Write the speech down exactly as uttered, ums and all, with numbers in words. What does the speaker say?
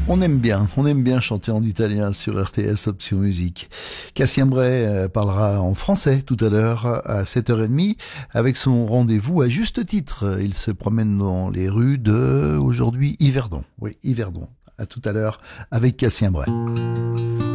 On aime bien, on aime bien chanter en italien sur R T S Option Musique. Cassien Bray euh, parlera en français tout à l'heure à sept heures trente avec son rendez-vous à juste titre. Il se promène dans les rues de, aujourd'hui, Yverdon. Oui, Yverdon. À tout à l'heure avec Cassien Bray.